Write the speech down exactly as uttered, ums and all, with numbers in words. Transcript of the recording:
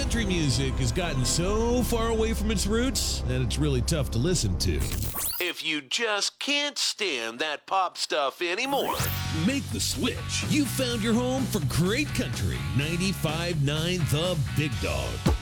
country music has gotten so far away from its roots that it's really tough to listen to. If you just can't stand that pop stuff anymore, make the switch. You found your home for great country. ninety-five point nine The Big Dog.